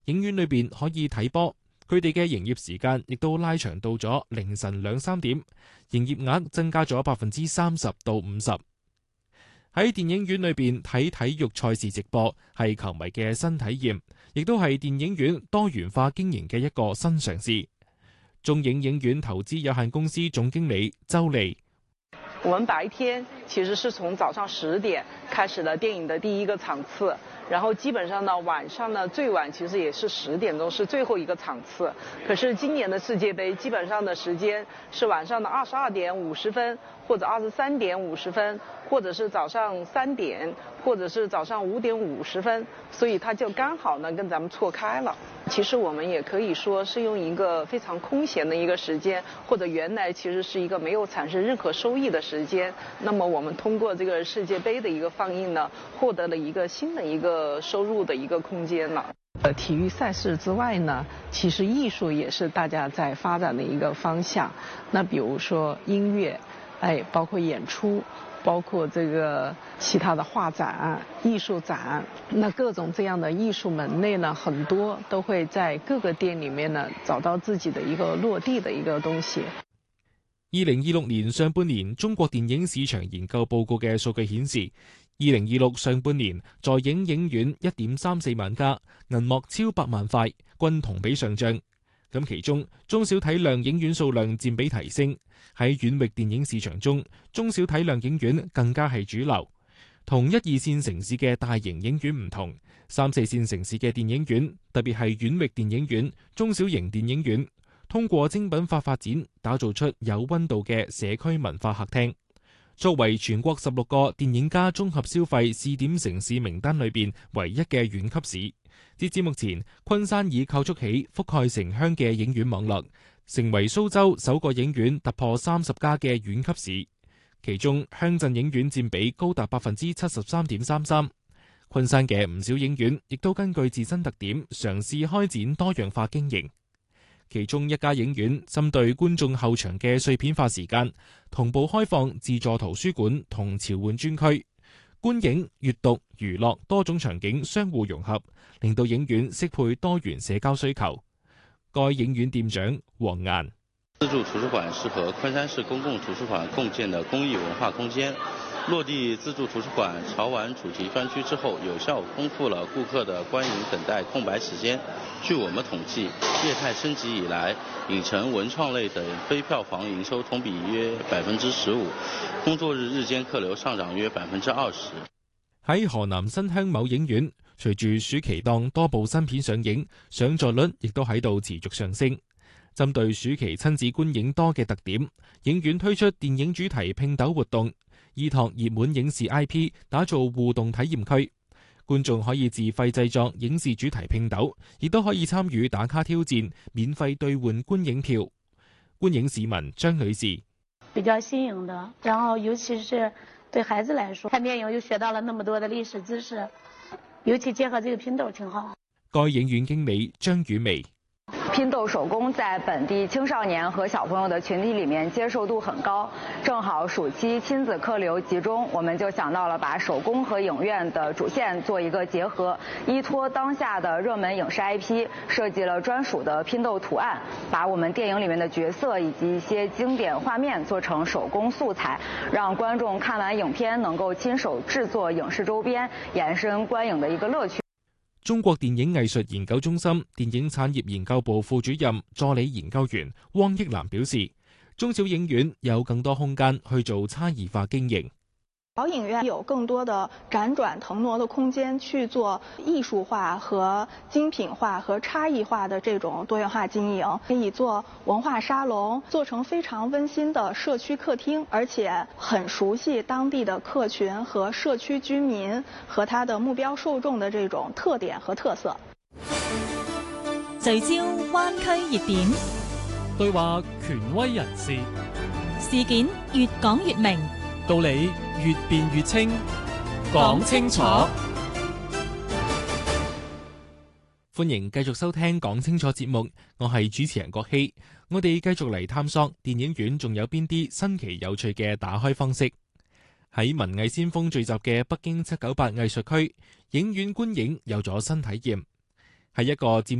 影院裏邊可以睇波，佢哋嘅營業時間亦都拉長到咗凌晨2、3點，營業額增加咗30%到50%。喺電影院裏邊睇體育賽事直播係球迷嘅新體驗，亦都係電影院多元化經營嘅一個新嘗試。中影影院投資有限公司總經理周麗： 我們白天其實是從早上10點開始了電影的第一個場次，然後基本上呢晚上呢最晚其實也是10點鐘是最後一個場次。可是今年的世界盃基本上的時間是晚上的22點50分，或者23點50分，或者是早上3點，或者是早上5點50分，所以它就剛好呢跟咱們錯開了。其實我們也可以說是用一個非常空閒的一個時間，或者原來其實是一個沒有產生任何收益的時間，那麼我們通過這個世界盃的一個放映呢，獲得了一個新的一個收入的一個空間了。體育賽事之外呢，其實藝術也是大家在發展的一個方向。那比如說音樂，包括演出，包括這個其他的畫展、藝術展，那各種這樣的藝術門類呢，很多都會在各個店裏面呢找到自己的一個落地的一個東西。 2026年上半年中國電影市場研究報告嘅數據顯示，2026上半年在影影院1.34萬家，銀幕超100萬塊，均同比上漲。咁其中中小體量影院數量佔比提升，喺院域電影市場中，中小體量影院更加係主流。同1、2線城市嘅大型影院唔同，3、4線城市嘅電影院，特別係院域電影院、中小型電影院，通過精品化發展，打造出有溫度嘅社區文化客廳。作為全國16個電影家綜合消費試點城市名單裏邊唯一嘅縣級市，截至目前，昆山已構築起覆蓋城鄉嘅影院網絡，成為蘇州首個影院突破30家嘅縣級市。其中鄉鎮影院佔比高達73.33%。昆山嘅唔少影院亦都根據自身特點嘗試開展多樣化經營。其中一家影院針對觀眾後場嘅碎片化時間，同步開放自助圖書館同召喚專區，觀影、閱讀、娛樂多種場景相互融合，令到影院適配多元社交需求。該影院店長黃岩： 自助圖書館是和昆山市公共圖書館共建的公益文化空間。落地自助圖書館潮玩主題專區之後，有效豐富了顧客的觀影等待空白時間。據我們統計，業態升級以來，影城、文創類等非票房營收同比約15%，工作日日間客流上漲約20%。 喺河南新鄉某影院，隨住暑期檔多部新片上映，上座率亦都喺度持續上升。針對暑期親子觀影多嘅特點，影院推出電影主題拼斗活動，依託熱門影視 IP 打造互動體驗區，觀眾可以自費製作影視主題拼斗，亦都可以參與打卡挑戰，免費兌換觀影票。觀影市民張女士： 比較新穎的，然後尤其是對孩子來說，看電影又學到了那麼多的歷史知識，尤其結合這個拼斗挺好。 該影院經理張雨薇： 拼斗手工在本地青少年和小朋友的群體裡面接受度很高，正好暑期親子客流集中，我們就想到了把手工和影院的主線做一個結合，依託當下的熱門影視 IP， 設計了專屬的拼斗圖案，把我們電影裡面的角色以及一些經典畫面做成手工素材，讓觀眾看完影片能夠親手製作影視周邊，延伸觀影的一個樂趣。 中國電影藝術研究中心電影產業研究部副主任助理研究員汪益南表示，中小影院有更多空間去做差異化經營。 小影院有更多的輾轉騰挪的空間去做藝術化和精品化和差異化的這種多元化經營，可以做文化沙龍，做成非常溫馨的社區客廳，而且很熟悉當地的客群和社區居民和他的目標受眾的這種特點和特色。 聚焦灣區熱點， 對話權威人士， 事件越講越明， 道理越辯越清，講清楚。 歡迎繼續收聽講清楚節目，我係主持人郭希。我哋繼續嚟探索電影院仲有邊啲新奇有趣嘅打開方式。喺文藝先鋒聚集嘅北京798藝術區，影院觀影有咗新體驗。 係一個佔